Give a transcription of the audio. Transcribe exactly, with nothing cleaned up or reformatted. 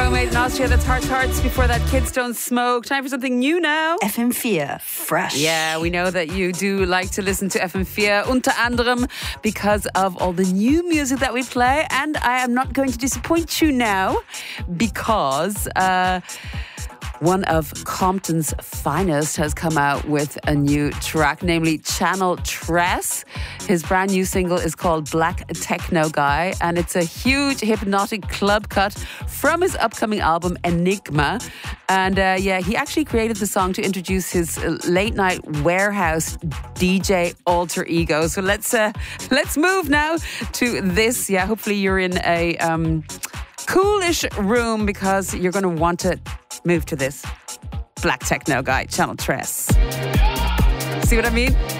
Song made in Austria. That's Hearts Hearts. Before that, Kids Don't Smoke. Time for something new now. F M four, fresh. Yeah, we know that you do like to listen to F M four, unter anderem because of all the new music that we play. And I am not going to disappoint you now because uh, one of Compton's finest has come out with a new track, namely Channel Tres. His brand new single is called Black Techno Guy, and it's a huge hypnotic club cut from his upcoming album Enigma. And uh, yeah, he actually created the song to introduce his late night warehouse D J alter ego. So let's uh, let's move now to this. Yeah, hopefully you're in a um, coolish room because you're going to want to move to this. Black Techno Guy, Channel Tres. See what I mean?